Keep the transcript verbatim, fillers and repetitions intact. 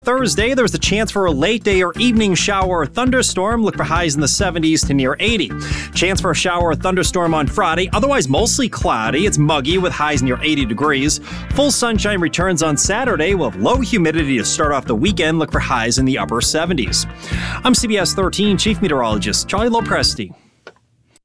Thursday, there's a chance for a late day or evening shower or thunderstorm. Look for highs in the seventies to near eighty. Chance for a shower or thunderstorm on Friday. Otherwise, mostly cloudy. It's muggy with highs near eighty degrees. Full sunshine returns on Saturday. We'll have low humidity to start off the weekend. Look for highs in the upper seventies. I'm C B S thirteen Chief Meteorologist Charlie Lopresti.